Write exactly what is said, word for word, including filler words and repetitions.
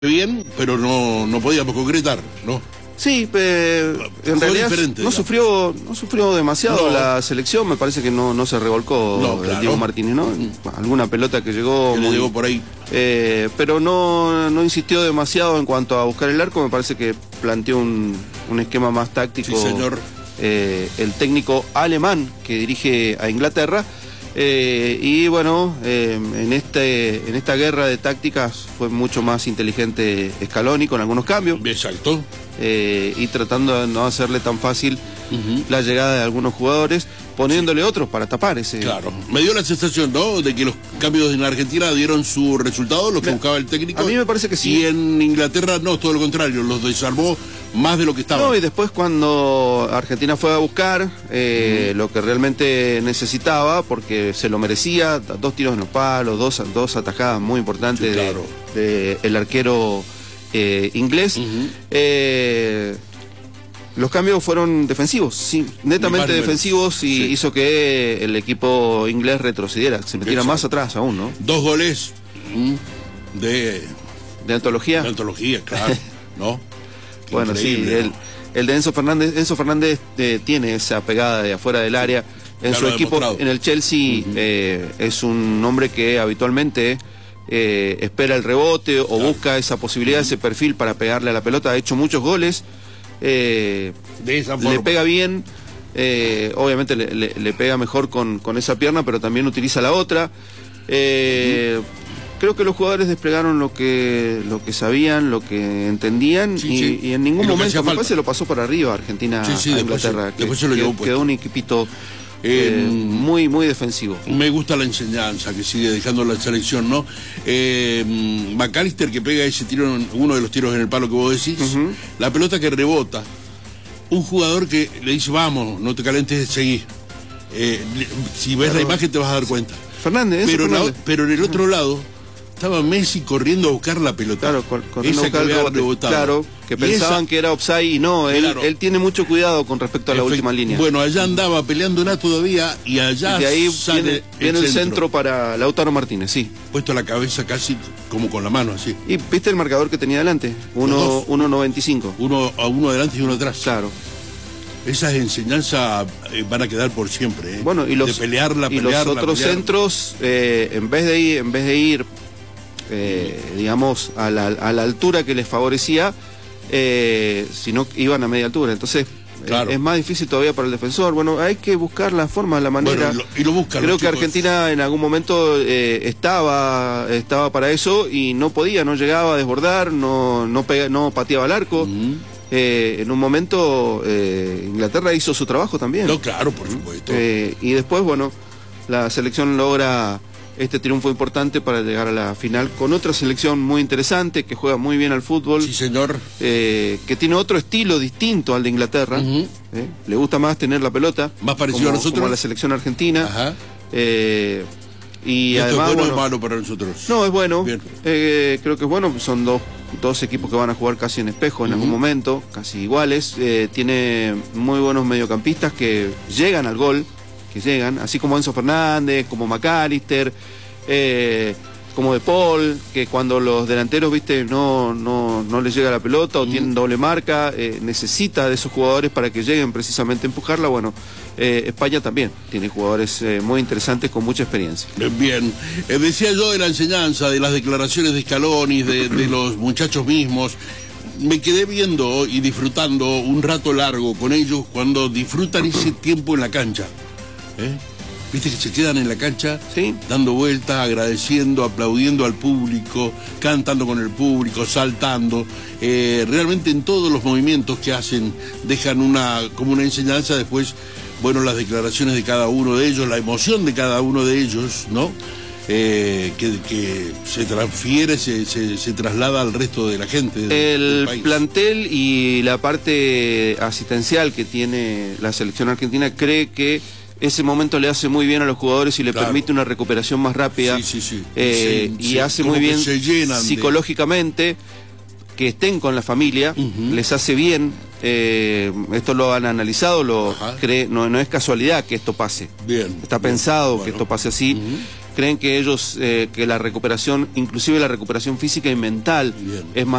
bien, pero no, no podíamos concretar, ¿no? Sí, pero en Fue realidad diferente, no ya. sufrió, no sufrió demasiado No. la selección, me parece que no, no se revolcó No, el claro. Diego Martínez, ¿no? Alguna pelota que llegó, Que le muy- llegó por ahí. eh, pero no, no insistió demasiado en cuanto a buscar el arco, me parece que planteó un, un esquema más táctico. Sí, señor. eh, el técnico alemán que dirige a Inglaterra. Eh, y bueno, eh, en, este, en esta guerra de tácticas fue mucho más inteligente Scaloni con algunos cambios. Exacto. Eh, y tratando de no hacerle tan fácil Ujú. la llegada de algunos jugadores, poniéndole otros para tapar ese. Claro. Me dio la sensación, ¿no?, de que los cambios en Argentina dieron su resultado, lo que Me- buscaba el técnico. a mí me parece que sí. Y en Inglaterra no, todo lo contrario, los desarmó más de lo que estaba. No, y después cuando Argentina fue a buscar eh, lo que realmente necesitaba, porque se lo merecía, dos tiros en los palos, dos, dos atajadas muy importantes Sí, claro. de, de el arquero eh, inglés. Ujú. eh, Los cambios fueron defensivos, sí, Ni netamente más ni menos. defensivos, y Sí. hizo que el equipo inglés retrocediera, se metiera Exacto. más atrás aún, ¿no? Dos goles mm, de, De antología. de antología, claro, ¿no? Qué Bueno, sí, increíble, el, ¿no? el de Enzo Fernández, Enzo Fernández eh, tiene esa pegada de afuera del área. En Ya su lo ha equipo, demostrado. en el Chelsea, eh, es un hombre que habitualmente eh, espera el rebote o Claro. busca esa posibilidad, ese perfil para pegarle a la pelota. Ha hecho muchos goles, eh, De esa forma. le pega bien, eh, obviamente le, le- le pega mejor con, con esa pierna, pero también utiliza la otra. Eh, Creo que los jugadores desplegaron lo que lo que sabían, lo que entendían, Sí, y, sí. y en ningún Y lo que hacía momento, me falta. parece, lo pasó por arriba Argentina Sí, sí, a después Inglaterra. se- después se lo llevó puesto. quedó un equipito Eh, eh, muy, muy defensivo. Me gusta la enseñanza que sigue dejando la selección, ¿no? Eh, mm, McAllister, que pega ese tiro, en- uno de los tiros en el palo que vos decís, Ujú. la pelota que rebota, un jugador que le dice, vamos, no te calentes, seguí. Eh, le- si ves Claro. la imagen te vas a dar cuenta. Fernández, Enzo Pero, la- Fernández. pero en el otro lado estaba Messi corriendo a buscar la pelota. Claro, con, con Esa que había rebotado. claro, que Y pensaban esa- que era offside y no, él, Claro. él tiene mucho cuidado con respecto a la Efect- última línea. Bueno, allá andaba peleando nada todavía y allá y de ahí sale viene, viene el centro para Lautaro Martínez, sí. puesto la cabeza casi como con la mano así. Y viste el marcador que tenía adelante, Los dos. uno noventa y cinco. Uno a uno adelante y uno atrás. Claro. Esas enseñanzas eh, van a quedar por siempre. ¿eh? Bueno, y los, de pelearla, y pelearla, los otros pelear. centros, eh, en vez de ir, en vez de ir eh, digamos, a la, a la altura que les favorecía, eh, sino que iban a media altura. Entonces, eh, Claro. es más difícil todavía para el defensor. Bueno, hay que buscar la forma, la manera. Bueno, y lo, y lo buscan. Creo los que chicos. Argentina en algún momento eh, estaba estaba para eso y no podía, no llegaba a desbordar, no no, pega- no pateaba el arco. Ujú. Eh, en un momento eh, Inglaterra hizo su trabajo también. No, claro, por supuesto. Eh, y después, bueno, la selección logra este triunfo importante para llegar a la final con otra selección muy interesante, que juega muy bien al fútbol, Sí, señor. eh, que tiene otro estilo distinto al de Inglaterra. Ujú. eh, Le gusta más tener la pelota. Más parecido como- a nosotros. como la selección argentina. Ajá. Eh, y ¿Y esto además, es bueno o bueno, es malo para nosotros? no, es bueno. Bien. Eh, creo que es bueno. Son dos, dos equipos que van a jugar casi en espejo en Ujú. algún momento, casi iguales. Eh, tiene muy buenos mediocampistas que llegan al gol, que llegan, así como Enzo Fernández, como McAllister, eh, como De Paul, que cuando los delanteros, viste, no, no, no les llega la pelota o Ujú. tienen doble marca, eh, necesita de esos jugadores para que lleguen precisamente a empujarla. Bueno, eh, España también tiene jugadores eh, muy interesantes con mucha experiencia. Bien, Eh, decía yo de la enseñanza, de las declaraciones de Scaloni, de, de los muchachos mismos. Me quedé viendo y disfrutando un rato largo con ellos cuando disfrutan ese tiempo en la cancha. ¿Eh? Viste que se quedan en la cancha Sí. dando vueltas, agradeciendo, aplaudiendo al público, cantando con el público, saltando. Eh, realmente en todos los movimientos que hacen dejan una como una enseñanza. Después, bueno, las declaraciones de cada uno de ellos, la emoción de cada uno de ellos, ¿no? Eh, que, que se transfiere, se, se, se traslada al resto de la gente del, del El país. plantel y la parte asistencial que tiene la selección argentina cree que ese momento le hace muy bien a los jugadores y le Claro. permite una recuperación más rápida. Sí, sí, sí. eh, Se- y se- hace como muy que bien se llenan de- psicológicamente que estén con la familia, Ujú. les hace bien. eh, esto lo han analizado, lo Ajá. cree, no, no es casualidad que esto pase. Bien. Está bien. pensado Bueno. que esto pase así. Ujú. creen que ellos, eh, que la recuperación, inclusive la recuperación física y mental, Bien. es más